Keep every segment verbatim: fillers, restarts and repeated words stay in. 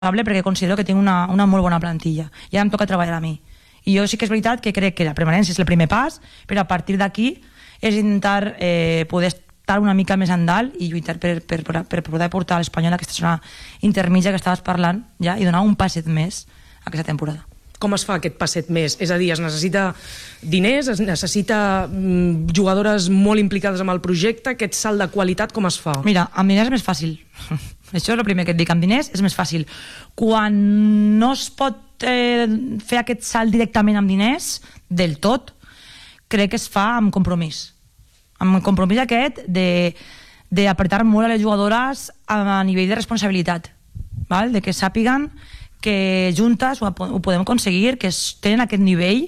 perquè considero que tinc una, una molt bona plantilla i ara em toca treballar a mi, i jo sí que és veritat que crec que la permanència és el primer pas, però a partir d'aquí és intentar eh, poder estar una mica més endalt i lluitar per, per, per poder portar a l'Espanyol aquesta zona intermitja que estaves parlant ja, i donar un passet més a aquesta temporada. Com es fa aquest passet més? És a dir, es necessita diners, es necessita mm, jugadores molt implicades amb el projecte, aquest salt de qualitat com es fa? Mira, amb diners és més fàcil. Això és el primer que et dic, amb diners és més fàcil. Quan no es pot eh, fer aquest salt directament amb diners, del tot, crec que es fa amb compromís. Amb el compromís aquest de, de apretar molt a les jugadores a nivell de responsabilitat, val? De que sàpiguen que juntes ho, ho podem aconseguir, que tenen aquest nivell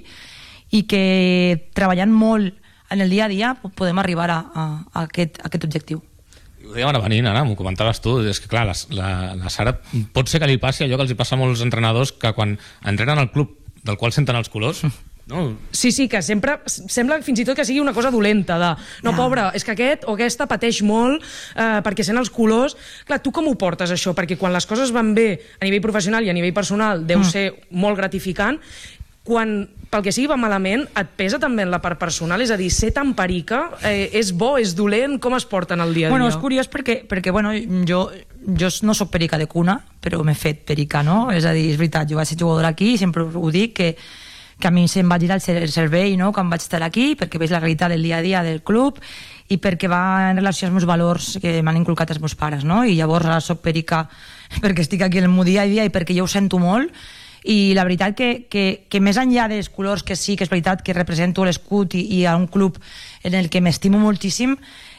i que treballant molt en el dia a dia podem arribar a, a, a, aquest, a aquest objectiu. Ho dèiem ara venint, Anna, m'ho comentaves tu, és que clar, la, la, la Sara pot ser que li passi allò que els hi passa a molts entrenadors, que quan entrenen al club del qual senten els colors... No. Sí, sí, que sempre sembla fins i tot que sigui una cosa dolenta de, no, ja. Pobre, és que aquest o aquesta pateix molt eh, perquè sent els colors. Clar, tu com ho portes això? Perquè quan les coses van bé a nivell professional i a nivell personal deu mm. ser molt gratificant, quan pel que sigui va malament et pesa també en la part personal, és a dir, ser tan perica eh, és bo, és dolent, com es porten el dia a dia? Bueno, és curiós perquè, perquè bueno, jo, jo no soc perica de cuna, però m'he fet perica, no? És a dir, és veritat, jo vaig ser jugadora aquí i sempre ho dic, que que a mi se'm va girar el cervell, no?, quan vaig estar aquí, perquè veig la realitat del dia a dia del club i perquè va en relació als meus valors que m'han inculcat els meus pares, no? I llavors ara soc perica perquè estic aquí en el meu dia a dia i perquè jo ho sento molt, i la veritat que, que, que més enllà dels colors, que sí que és veritat que represento l'escut i, i a un club en el que m'estimo moltíssim,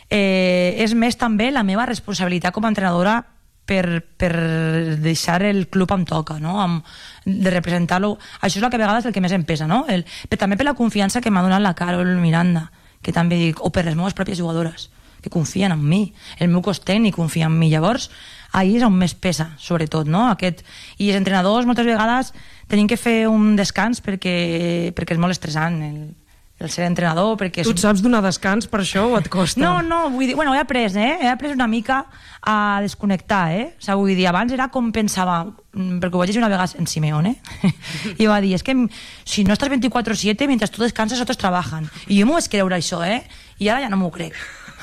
eh, és més també la meva responsabilitat com a entrenadora per, per deixar el club em toca, no? Amb, de representar-lo. Això és el que a vegades el que més em pesa, no? El, però també per la confiança que m'ha donat la Carol Miranda, que també dic, o per les meves pròpies jugadores, que confien en mi, el meu cos tècnic confia en mi. Llavors, ahir és on més pesa, sobretot, no? Aquest... I els entrenadors moltes vegades tenim que fer un descans perquè, perquè és molt estressant el, el ser entrenador, perquè... Tu et saps donar descans per això o et costa? No, no, vull dir... Bueno, he après, eh? He après una mica a desconnectar, eh? O sigui, vull dir, abans era com pensava, perquè ho vaig dir una vegada en Simeone, eh? I va dir, és que si no estàs veinticuatro siete, mentre tu descanses, otros trabajan. I jo m'ho vaig creure, això, eh? I ara ja no m'ho crec.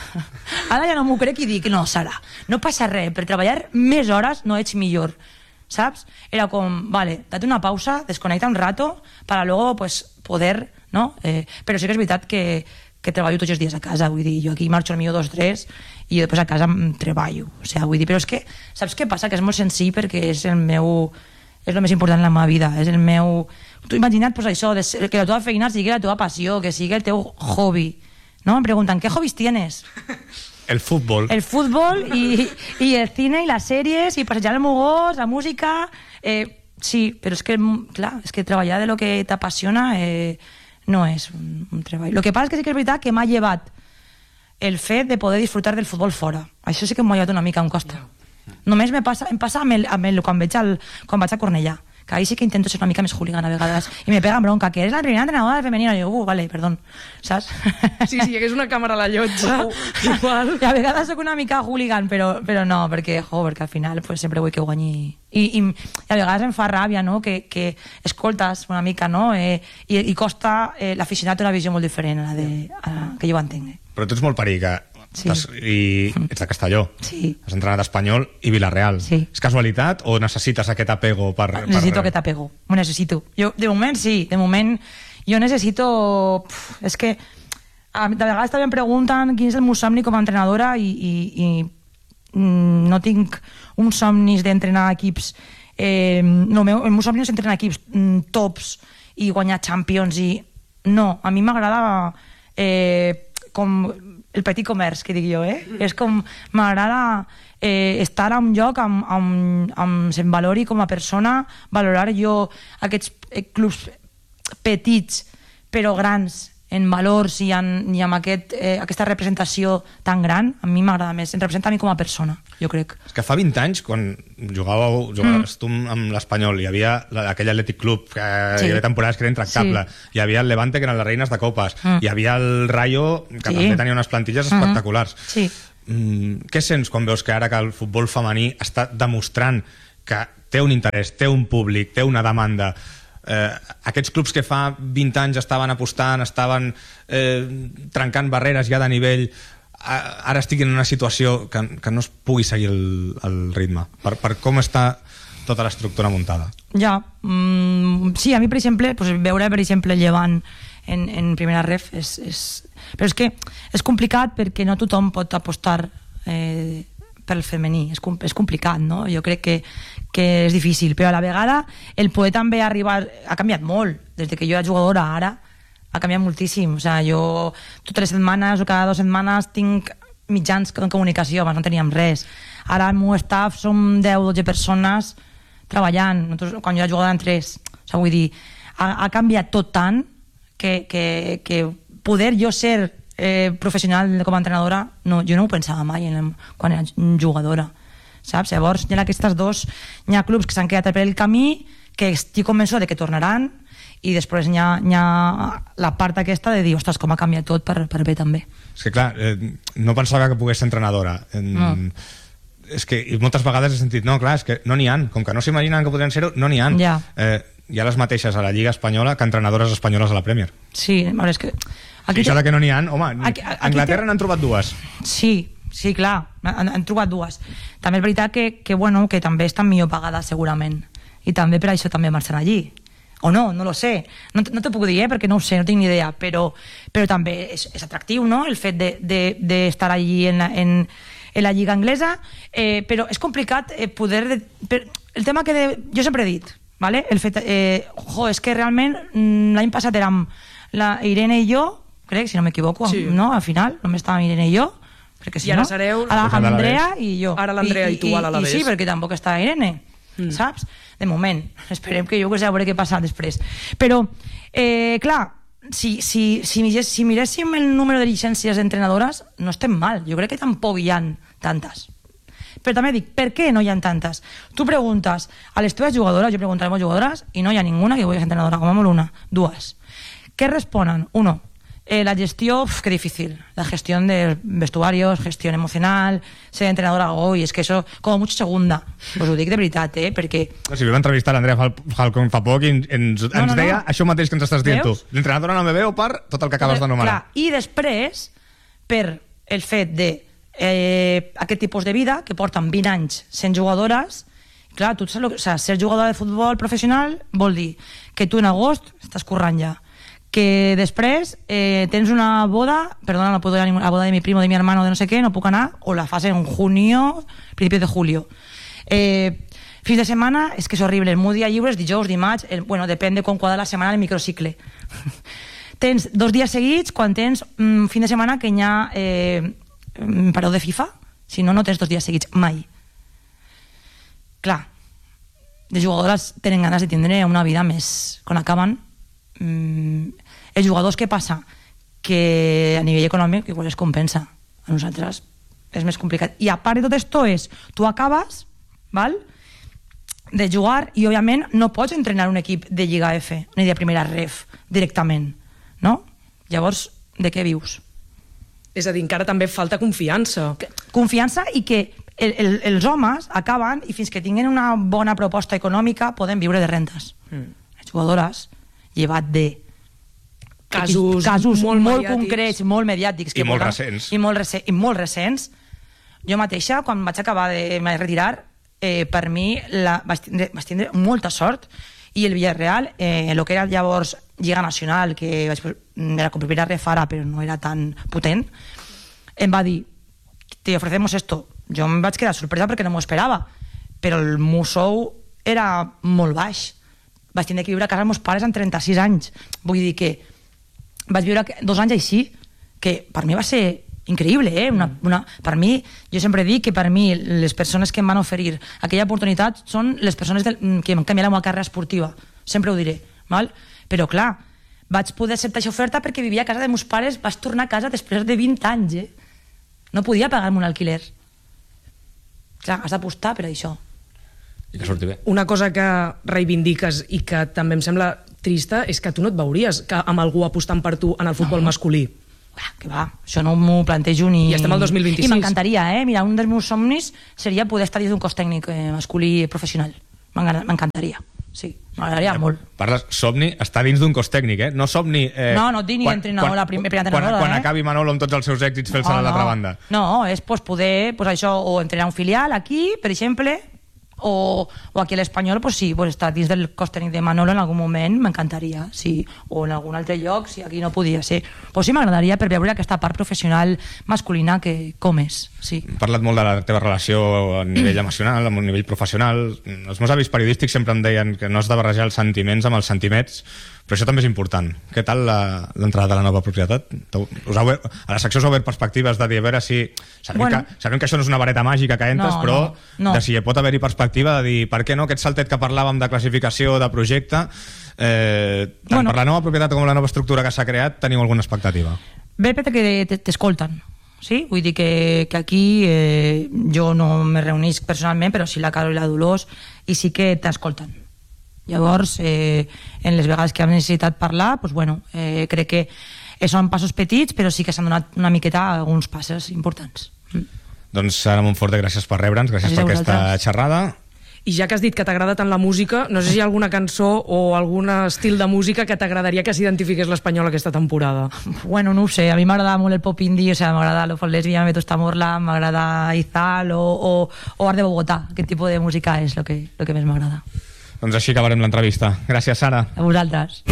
Ara ja no m'ho crec i dic, no, Sara, no passa res, per treballar més hores no ets millor, saps? Era com, vale, date una pausa, desconecta un rato, para luego, pues, poder... No? Eh, però sí que és veritat que, que treballo tots els dies a casa, vull dir, jo aquí marxo al millor dos tres i jo després a casa treballo, o sigui, vull dir, però és que, saps què passa? Que és molt senzill perquè és el meu, és el més important en la meva vida, és el meu... Tu imagina't, pues això, de ser, que la teva feina sigui la teva passió, que sigui el teu hobby, no? Em pregunten, ¿qué hobbies tienes? El fútbol. El fútbol i, i el cine i les sèries i passejar el meu gos, la música... Eh, sí, però és que, clar, és que treballar de lo que t'apassiona... Eh, no és un, un treball. El que passa és que sí que és veritat que m'ha llevat el fet de poder disfrutar del futbol fora. Això sí que m'ha llevat una mica, em costa. Només me passa, em passa amb el, amb el, quan, veig el, quan vaig a Cornellà, que ahí sí que intento ser una mica més hooligan a vegades, i me peguen bronca, que és la primera entrenadora femenina, i jo, uh, vale, perdó, saps? Sí, sí, que és una càmera a la llotja, igual. I a vegades soc una mica hooligan, però, però no, perquè, jo, perquè al final pues, sempre vull que guanyi. I, i, i a vegades em fa ràbia, no?, que, que escoltes una mica, no?, eh, i, i costa, eh, l'aficionat té una visió molt diferent a la de, a la que jo entenc. Eh? Però tu ets molt perica. Sí. I ets de Castelló, sí. Has entrenat Espanyol i Villarreal, sí. És casualitat o necessites aquest apego per... Necessito per... aquest apego, ho necessito jo, de moment sí, de moment jo necessito, pff, és que de vegades també em pregunten quin és el meu somni com a entrenadora i, i, i mm, no tinc uns somnis d'entrenar equips, eh, no, el meu, el meu somni és entrenar equips mm, tops i guanyar Champions i no, a mi m'agrada eh, com el petit comerç, que dic jo, eh? És com, m'agrada eh, estar a un lloc amb, amb, amb se'm valori com a persona, valorar jo aquests eh, clubs petits però grans en valors i, en, i amb aquest, eh, aquesta representació tan gran, a mi m'agrada més, em representa a mi com a persona, jo crec. És que fa vint anys, quan jugàveu, jugaves mm. tu amb l'Espanyol, hi havia aquell Atlètic Club, que sí. Hi havia temporades que era intractable, sí. Hi havia el Levante, que eren les reines de copes, mm. Hi havia el Rayo, que sí. També tenia unes plantilles espectaculars. Sí. Mm, què sents quan veus que ara que el futbol femení està demostrant que té un interès, té un públic, té una demanda. Eh, aquests clubs que fa vint anys estaven apostant, estaven eh, trencant barreres ja de nivell, ara estiguin en una situació que, que no es pugui seguir el, el ritme, per, per com està tota l'estructura muntada. Ja, mm, sí, a mi, per exemple, pues, veure, per exemple, Llevant en, en primera ref és, és... Però és que és complicat perquè no tothom pot apostar eh, pel femení, és, és complicat, no? Jo crec que, que és difícil, però a la vegada el poder també arribar... Ha canviat molt, des de que jo era jugadora ara, ha canviat moltíssim. O sigui, jo totes les setmanes o cada dues setmanes tinc mitjans de comunicació, abans no teníem res. Ara el meu staff som deu o dotze persones treballant. Nosaltres, quan jo era jugadora en tres. O sigui, vull dir, ha, ha canviat tot tant que, que, que poder jo ser eh, professional com a entrenadora, no, jo no ho pensava mai en, quan era jugadora, saps? Llavors hi ha aquestes dos, hi ha clubs que s'han quedat per el camí, que estic convençuda de que tornaran, i després hi ha, hi ha la part aquesta de dir, ostres, com ha canviat tot per, per bé també. És que clar, eh, no pensava que pogués ser entrenadora. En... No. És que moltes vegades he sentit, no, clar, és que no n'hi ha, com que no s'imaginen que podrien ser-ho, no n'hi ha. Ja. Eh, hi ha les mateixes a la Lliga Espanyola que entrenadores espanyoles a la Premier. Sí, a veure, és que... Aquí això de que no n'hi ha, home, aquí, aquí Anglaterra n'han trobat dues. Sí, sí, clar, han, han trobat dues. També és veritat que, que, bueno, que també estan millor pagades segurament, i també per això també marxen allí. O no, no lo sé, no, no te puc dir, eh, perquè no ho sé, no tinc ni idea, però, però també és, és atractiu, no?, el fet d'estar de, de, de allí en la, en, en la Lliga Anglesa, eh, però és complicat eh, poder... De, per, el tema que de, jo sempre he dit, ¿vale? El fet, eh, jo, és que realment l'any passat érem la Irene i jo, crec, si no m'equivoco, sí. No? Al final només estàvem Irene i jo, perquè si i ara no, sereu l'Andrea i jo. Ara l'Andrea i, i tu a l'Alavés. I sí, perquè tampoc està Irene, mm. saps? De moment, esperem que jo que sé a veure què passa després. Però, eh, clar, si, si, si, si miréssim el número de llicències d'entrenadores, no estem mal. Jo crec que tampoc hi ha tantes. Però també dic, per què no hi ha tantes? Tu preguntes a les teves jugadores, jo pregunto a les meves jugadores, i no hi ha ninguna que vulgui ser entrenadora, com a molt una, dues. Què responen? Uno, Eh, la gestió, uf, qué difícil. La gestión de vestuarios, gestión emocional, ser entrenadora hoy, es que eso, como mucho segunda. Pues ho dic de veritat, eh, perquè... No, si vam entrevistar l'Andrea Falcón fa poc i ens, no, ens no, deia no. Això mateix que ens estàs dient tu. L'entrenadora no me veu per tot el que acabes d'anomenar. I després, per el fet de eh, aquest tipus de vida, que porten vint anys sent jugadores, clar, tu saps, o sea, ser jugadora de futbol professional vol dir que tu en agost estàs currant ja, que després eh, tens una boda, perdona, no puedo ir a la boda de mi primo, de mi hermano, de no sé qué, no puc anar, o la fas en junio, principios de julio. Eh, fins de setmana, és que és horrible, el meu dia lliure és dijous, dimarts, el, bueno, depèn de com quadra la setmana el microcicle. Tens dos dies seguits quan tens un mm, fin de setmana que hi ha eh, pareu de FIFA, si no, no tens dos dies seguits, mai. Clar, les jugadores tenen ganes de tindre una vida més, quan acaben, Mm, els jugadors, què passa? Que a nivell econòmic igual es compensa, a nosaltres és més complicat, i a part de tot esto és, tu acabes, val? De jugar i òbviament no pots entrenar un equip de Lliga F ni de primera ref directament, no? Llavors, de què vius? És a dir, encara també falta confiança. Confiança, i que el, el, els homes acaben i fins que tinguin una bona proposta econòmica poden viure de rentes. Mm. Les jugadores, llevat de casos, casos molt, molt mediàtics. concrets, molt mediàtics, i, molt recents. I, molt recents, i molt recents. Jo mateixa, quan vaig acabar de retirar, eh, per mi la, vaig, tindre, vaig tindre molta sort, i el Villarreal, eh, el que era llavors Lliga Nacional, que vaig, era com primera ref ara, però no era tan potent, em va dir, te ofrecemos esto. Jo em vaig quedar sorpresa perquè no m'ho esperava, però el meu sou era molt baix. Vaig tindre que viure a casa dels meus pares amb trenta-sis anys. Vull dir que vaig viure dos anys així, que per mi va ser increïble, eh? Una, una, per mi, jo sempre dic que per mi les persones que em van oferir aquella oportunitat són les persones del, que em canviaran la meva carrera esportiva. Sempre ho diré, val? Però clar, vaig poder acceptar aquesta oferta perquè vivia a casa dels meus pares, vaig tornar a casa després de vint anys, eh? No podia pagar-me un alquiler. Clar, has d'apostar per això. I que surti bé. Una cosa que reivindiques i que també em sembla trista és que tu no et veuries que amb algú apostant per tu en el futbol no. masculí. que va, això no m'ho plantejo ni... I estem al dos mil vint-i-sis. I m'encantaria, eh? Mira, un dels meus somnis seria poder estar dins d'un cos tècnic eh, masculí professional. M'encantaria, sí, m'agradaria molt. Parles, somni, està dins d'un cos tècnic, eh? No somni... Eh, no, no et dic ni entrenador, la primera entrenadora, quan, quan eh? acabi Manolo amb tots els seus èxits fer-se oh, a l'altra no. banda. No, és pues, poder, pues, això, o entrenar un filial aquí, per exemple, o, o aquí a l'Espanyol, pues sí, pues estar dins del cos tècnic de Manolo en algun moment m'encantaria, sí, o en algun altre lloc, si aquí no podia ser. Pues sí, m'agradaria per veure aquesta part professional masculina que com és, sí. Hem parlat molt de la teva relació a nivell emocional, a nivell professional. Els meus avis periodístics sempre em deien que no has de barrejar els sentiments amb els sentiments, però això també és important. Què tal l'entrada de la nova propietat? Us heu, a la secció us heu obert perspectives de dir, a veure si... Sabem, bueno, que, sabem que això no és una vareta màgica que entres, no, però no, no. de si pot haver-hi perspectiva de dir, per què no, aquest saltet que parlàvem de classificació, de projecte, eh, tant bueno, per la nova propietat com la nova estructura que s'ha creat, teniu alguna expectativa? Bé, perquè t'escolten. Sí? Vull dir que, que aquí eh, jo no me reunisc personalment, però sí la Carol i la Dolors, i sí que t'escolten. Llavors, eh, en les vegades que hem necessitat parlar, pues bueno, eh, crec que eh, són passos petits, però sí que s'han donat una miqueta alguns passos importants. Mm. Doncs Sara Monforte, gràcies per rebre'ns, gràcies, gràcies per aquesta xerrada. I ja que has dit que t'agrada tant la música, no sé si hi ha alguna cançó o algun estil de música que t'agradaria que s'identifiqués l'Espanyol aquesta temporada. Bueno, no ho sé, a mi m'agrada molt el pop indie, o sea, m'agrada lo Font Lesbia, Me Tosta Morla, m'agrada Izal o, o, o Art de Bogotà. Aquest tipus de música és el que, lo que més m'agrada. Doncs així acabarem l'entrevista. Gràcies, Sara. A vosaltres.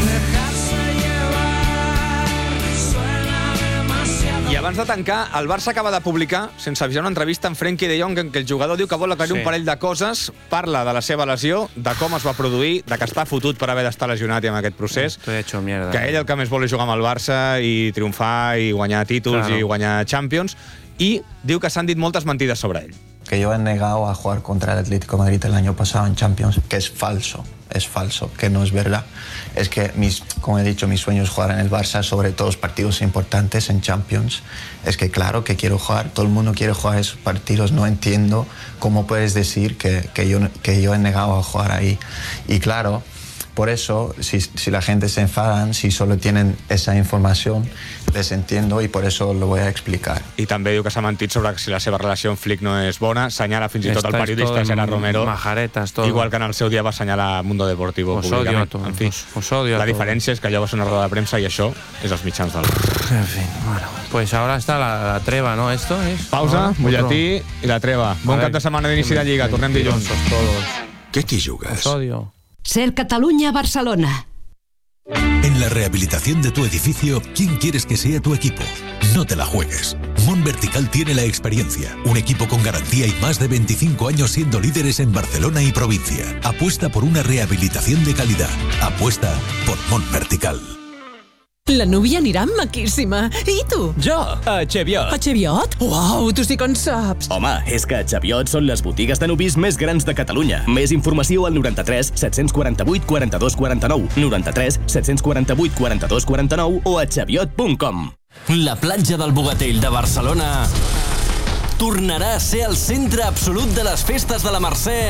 I abans de tancar, el Barça acaba de publicar, sense avisar, una entrevista amb Frenkie de Jong en què el jugador diu que vol aclarir sí. un parell de coses, parla de la seva lesió, de com es va produir, de que està fotut per haver d'estar lesionat i amb aquest procés, hecho mierda, que ell el que més vol és jugar amb el Barça i triomfar i guanyar títols claro. i guanyar Champions, i diu que s'han dit moltes mentides sobre ell. Que yo he negado a jugar contra el Atlético de Madrid el año pasado en Champions, que es falso, es falso, que no es verdad. Es que, mis, como he dicho, mis sueños es jugar en el Barça, sobre todo los partidos importantes en Champions. Es que claro que quiero jugar, todo el mundo quiere jugar esos partidos, no entiendo cómo puedes decir que, que, yo, que yo he negado a jugar ahí. Y claro, por eso, si, si la gente se enfadan, si solo tienen esa información, les entiendo y por eso lo voy a explicar. I també diu que s'ha mentit sobre si la seva relació amb Flick no és bona, senyala fins i tot el periodista Gerard Romero, majaretas, todo. Igual que en el seu dia va assenyalar Mundo Deportivo os públicament. Odio, en fi, os, os odio la diferència és que allò va ser una roda de premsa i això és els mitjans del Barça. En fin, bueno, pues ahora está la, la treva, ¿no? Esto es... Pausa, ¿no? Mullatí i la treva. Bon cap de setmana d'inici de Lliga, tornem dilluns. ¿Qué te jugas? Os odio. Ser Catalunya Barcelona. En la rehabilitación de tu edificio, ¿quién quieres que sea tu equipo? No te la juegues. Mont Vertical tiene la experiencia, un equipo con garantía y más de veinticinco años siendo líderes en Barcelona y provincia. Apuesta por una rehabilitación de calidad. Apuesta por Mont Vertical. La núvia anirà maquíssima. I tu? Jo, a Cheviot. A Cheviot? Uau, tu sí que en saps. Home, és que a Cheviot són les botigues de nuvis més grans de Catalunya. Més informació al noranta-tres set-cents quaranta-vuit quaranta-dos quaranta-nou, noranta-tres set-cents quaranta-vuit quaranta-dos quaranta-nou o a cheviot punt com. La platja del Bogatell de Barcelona tornarà a ser el centre absolut de les festes de la Mercè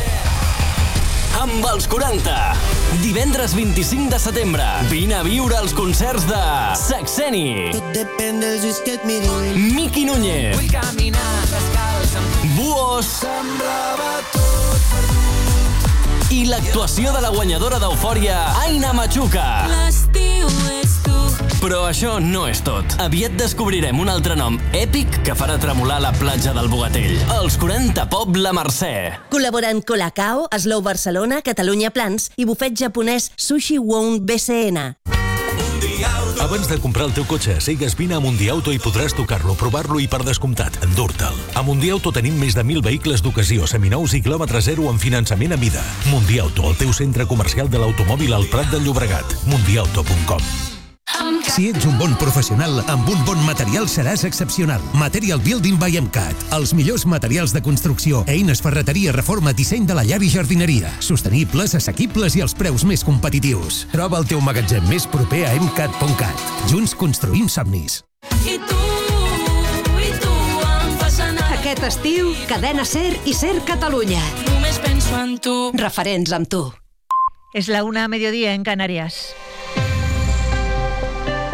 amb els quaranta. Divendres vint-i-cinc de setembre. Vine a viure els concerts de Saxeni, Miqui Núñez, Buos i l'actuació de la guanyadora d'Eufòria, Aina Machuca. L'estiu és tu. Però això no és tot. Aviat descobrirem un altre nom èpic que farà tremolar la platja del Bogatell. Els quaranta Pop La Mercè. Col·laboren Colacao, Slow Barcelona, Catalunya Plans i bufet japonès Sushi Wound B C N. Abans de comprar el teu cotxe, sigues vine a Mundiauto i podràs tocar-lo, provar-lo i, per descomptat, endur-te'l. A Mundiauto tenim més de mil vehicles d'ocasió, seminous i quilòmetre zero amb finançament a mida. Mundiauto, el teu centre comercial de l'automòbil al Prat del Llobregat. mundiauto punt com. Si ets un bon professional, amb un bon material seràs excepcional. Material Building by MCAT. Els millors materials de construcció, eines, ferreteria, reforma, disseny de la llar i jardineria. Sostenibles, assequibles i els preus més competitius. Troba el teu magatzem més proper a emcat punt cat. Junts construïm somnis. I tu, i tu em fas anar. Aquest estiu, Cadena Ser i Ser Catalunya. Només penso en tu. Referents amb tu. Es la una a mediodía en Canarias.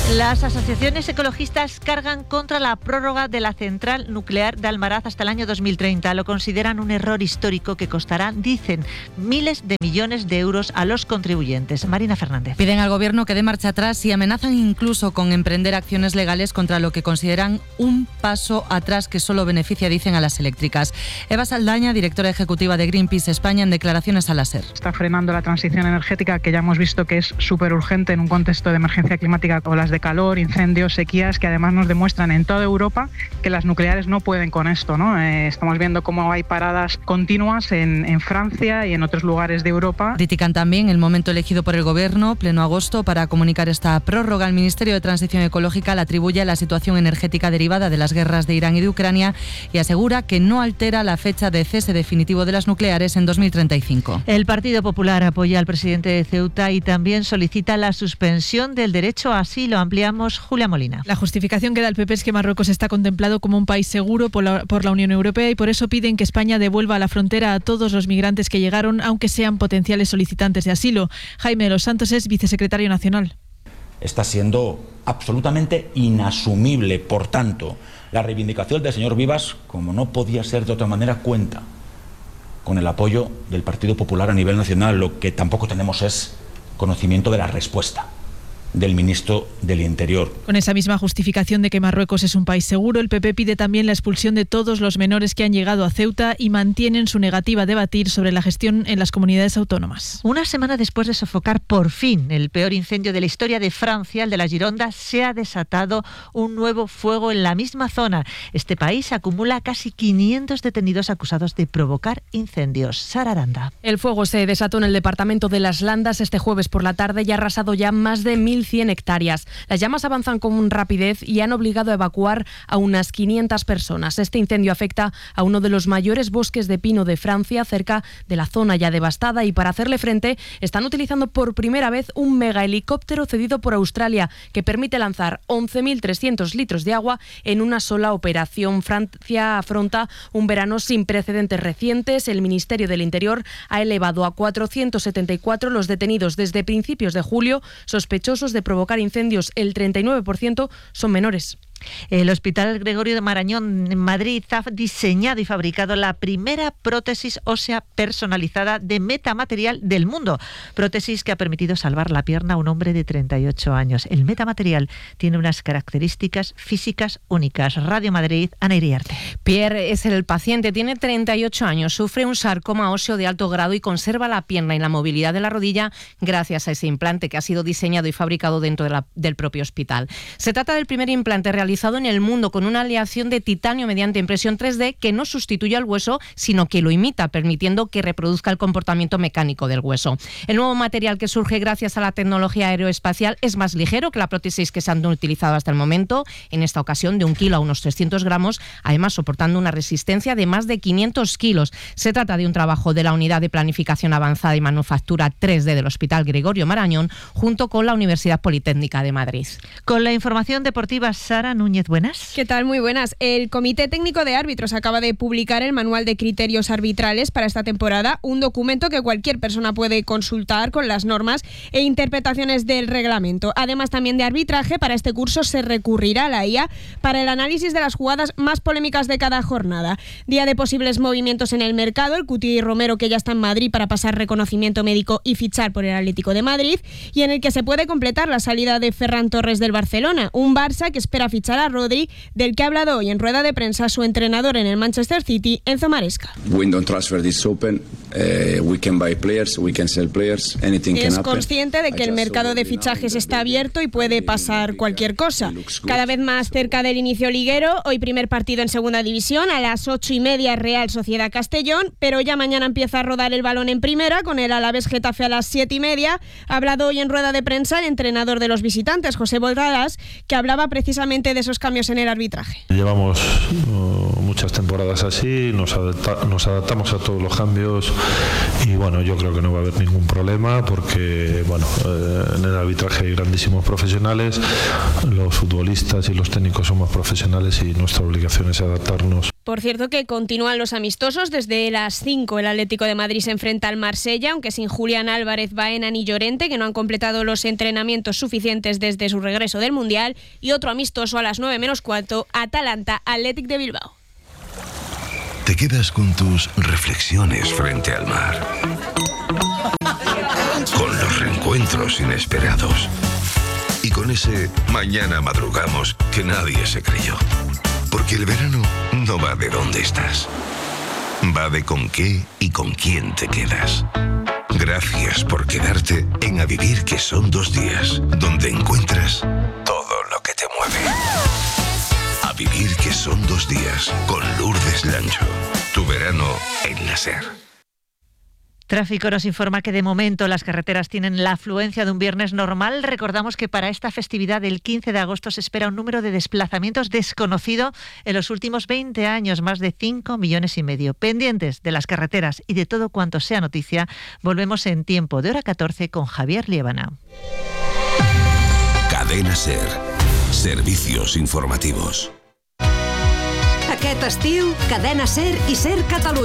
Las asociaciones ecologistas cargan contra la prórroga de la central nuclear de Almaraz hasta el año dos mil treinta. Lo consideran un error histórico que costará, dicen, miles de millones de euros a los contribuyentes. Marina Fernández. Piden al gobierno que dé marcha atrás y amenazan incluso con emprender acciones legales contra lo que consideran un paso atrás que solo beneficia, dicen, a las eléctricas. Eva Saldaña, directora ejecutiva de Greenpeace España, en declaraciones a la SER. Está frenando la transición energética, que ya hemos visto que es súper urgente en un contexto de emergencia climática, olas de calor, incendios, sequías, que además nos demuestran en toda Europa que las nucleares no pueden con esto, ¿no? Eh, estamos viendo cómo hay paradas continuas en, en Francia y en otros lugares de Europa. Critican también el momento elegido por el gobierno, pleno agosto, para comunicar esta prórroga. El Ministerio de Transición Ecológica la atribuye a la situación energética derivada de las guerras de Irán y de Ucrania y asegura que no altera la fecha de cese definitivo de las nucleares en dos mil treinta y cinco. El Partido Popular apoya al presidente de Ceuta y también solicita la suspensión del derecho a asilo. Ampliamos. Julia Molina. La justificación que da el P P es que Marruecos está contemplado como un país seguro por la, por la Unión Europea y por eso piden que España devuelva a la frontera a todos los migrantes que llegaron, aunque sean potenciales solicitantes de asilo. Jaime de los Santos es vicesecretario nacional. Está siendo absolutamente inasumible, por tanto, la reivindicación del señor Vivas, como no podía ser de otra manera, cuenta con el apoyo del Partido Popular a nivel nacional. Lo que tampoco tenemos es conocimiento de la respuesta del ministro del Interior. Con esa misma justificación de que Marruecos es un país seguro, el P P pide también la expulsión de todos los menores que han llegado a Ceuta y mantienen su negativa a debatir sobre la gestión en las comunidades autónomas. Una semana después de sofocar por fin el peor incendio de la historia de Francia, el de la Gironda, se ha desatado un nuevo fuego en la misma zona. Este país acumula casi quinientos detenidos acusados de provocar incendios. Sara Aranda. El fuego se desató en el departamento de Las Landas este jueves por la tarde y ha arrasado ya más de mil cien hectáreas. Las llamas avanzan con rapidez y han obligado a evacuar a unas quinientas personas. Este incendio afecta a uno de los mayores bosques de pino de Francia, cerca de la zona ya devastada, y para hacerle frente están utilizando por primera vez un mega helicóptero cedido por Australia que permite lanzar once mil trescientos litros de agua en una sola operación. Francia afronta un verano sin precedentes recientes. El Ministerio del Interior ha elevado a cuatrocientos setenta y cuatro los detenidos desde principios de julio, sospechosos de provocar incendios. El treinta y nueve por ciento son menores. El Hospital Gregorio de Marañón en Madrid ha diseñado y fabricado la primera prótesis ósea personalizada de metamaterial del mundo. Prótesis que ha permitido salvar la pierna a un hombre de treinta y ocho años. El metamaterial tiene unas características físicas únicas. Radio Madrid, Ana Iriarte. Pierre es el paciente, tiene treinta y ocho años, sufre un sarcoma óseo de alto grado y conserva la pierna y la movilidad de la rodilla gracias a ese implante que ha sido diseñado y fabricado dentro de la, del propio hospital. Se trata del primer implante realizado realizado en el mundo con una aleación de titanio mediante impresión tres D que no sustituye al hueso, sino que lo imita, permitiendo que reproduzca el comportamiento mecánico del hueso. El nuevo material, que surge gracias a la tecnología aeroespacial, es más ligero que la prótesis que se han utilizado hasta el momento, en esta ocasión de un kilo a unos trescientos gramos, además soportando una resistencia de más de quinientos kilos. Se trata de un trabajo de la Unidad de Planificación Avanzada y Manufactura tres D del Hospital Gregorio Marañón, junto con la Universidad Politécnica de Madrid. Con la información deportiva, Sara Núñez, buenas. ¿Qué tal? Muy buenas. El Comité Técnico de Árbitros acaba de publicar el Manual de Criterios Arbitrales para esta temporada, un documento que cualquier persona puede consultar con las normas e interpretaciones del reglamento. Además, también de arbitraje, para este curso se recurrirá a la I A para el análisis de las jugadas más polémicas de cada jornada. Día de posibles movimientos en el mercado, el Cuti Romero, que ya está en Madrid para pasar reconocimiento médico y fichar por el Atlético de Madrid, y en el que se puede completar la salida de Ferran Torres del Barcelona, un Barça que espera fichar a Rodri, del que ha hablado hoy en rueda de prensa su entrenador en el Manchester City, Enzo Maresca. Window transfer is open. Uh, we can buy players, we can sell players, anything can happen. Es consciente de que el mercado de fichajes está abierto y puede pasar cualquier cosa. Cada vez más cerca del inicio liguero, hoy primer partido en segunda división, a las ocho y media Real Sociedad Castellón, pero ya mañana empieza a rodar el balón en primera, con el Alavés Getafe a las siete y media. Ha hablado hoy en rueda de prensa el entrenador de los visitantes, José Boldadas, que hablaba precisamente de esos cambios en el arbitraje. Llevamos uh, muchas temporadas así, nos, adapta, nos adaptamos a todos los cambios y bueno, yo creo que no va a haber ningún problema porque bueno, eh, en el arbitraje hay grandísimos profesionales, los futbolistas y los técnicos somos profesionales y nuestra obligación es adaptarnos. Por cierto que continúan los amistosos. Desde las cinco el Atlético de Madrid se enfrenta al Marsella, aunque sin Julián Álvarez, Baena ni Llorente, que no han completado los entrenamientos suficientes desde su regreso del Mundial. Y otro amistoso a las nueve menos cuarto, Atalanta Athletic de Bilbao. Te quedas con tus reflexiones frente al mar, con los reencuentros inesperados y con ese mañana madrugamos que nadie se creyó. Porque el verano no va de dónde estás, va de con qué y con quién te quedas. Gracias por quedarte en A Vivir, que son dos días, donde encuentras todo lo que te mueve. A Vivir, que son dos días, con Lourdes Lancho. Tu verano en la SER. Tráfico nos informa que de momento las carreteras tienen la afluencia de un viernes normal. Recordamos que para esta festividad del quince de agosto se espera un número de desplazamientos desconocido en los últimos veinte años, más de cinco millones y medio. Pendientes de las carreteras y de todo cuanto sea noticia, volvemos en Tiempo de Hora catorce con Javier Liébana. Cadena SER. Servicios informativos. Aquest estiu, Cadena SER i SER Catalunya.